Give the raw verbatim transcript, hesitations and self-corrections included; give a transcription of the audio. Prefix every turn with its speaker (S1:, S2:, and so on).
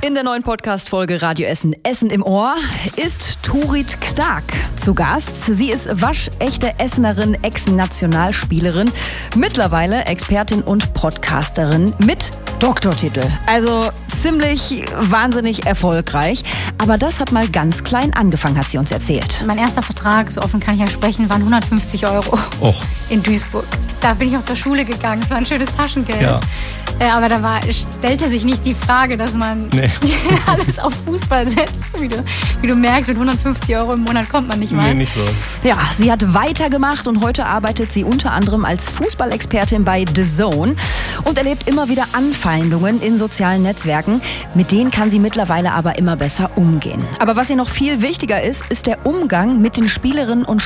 S1: In der neuen Podcast-Folge Radio Essen, Essen im Ohr, ist Turit Ktak zu Gast. Sie ist waschechte Essenerin, Ex-Nationalspielerin, mittlerweile Expertin und Podcasterin mit Doktortitel. Also ziemlich wahnsinnig erfolgreich. Aber das hat mal ganz klein angefangen, hat sie uns erzählt.
S2: Mein erster Vertrag, so offen kann ich ja sprechen, waren hundertfünfzig Euro
S3: Och.
S2: in Duisburg. Da bin ich auch zur Schule gegangen, es war ein schönes Taschengeld.
S3: Ja.
S2: Äh, aber da war, stellte sich nicht die Frage, dass man
S3: Nee.
S2: alles auf Fußball setzt. Wie du, wie du merkst, mit hundertfünfzig Euro im Monat kommt man nicht mal.
S3: Nee, nicht so.
S1: Ja, sie hat weitergemacht und heute arbeitet sie unter anderem als Fußballexpertin bei The Zone und erlebt immer wieder Anfeindungen in sozialen Netzwerken. Mit denen kann sie mittlerweile aber immer besser umgehen. Aber was ihr noch viel wichtiger ist, ist der Umgang mit den Spielerinnen und